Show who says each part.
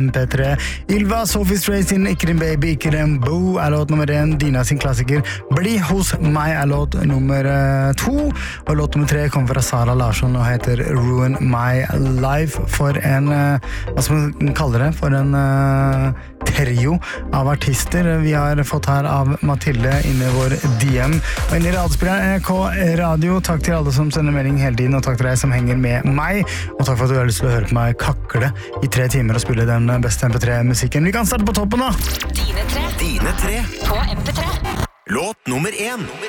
Speaker 1: MP3. Ylva, Sophie Stray sin Ikke din baby, ikke din boo låt nummer 1. Dina sin klassiker Bli hos meg låt nummer 2. Og låt nummer 3 kommer fra Sara Larsson og heter Ruin My Life. For en, hva skal man kalle det? For en trio av artister vi har fått her av Mathilde inne i vår DM. Og inne i radiospilleren NRK Radio, takk til alle som sender melding hele tiden, og takk til deg som henger med meg, og takk for at du har lyst til å høre på meg kakle i 3 timer og spille den beste MP3-musikken. Vi kan starte på toppen da!
Speaker 2: Dine tre
Speaker 3: Dine tre
Speaker 2: på MP3.
Speaker 3: Låt nummer 1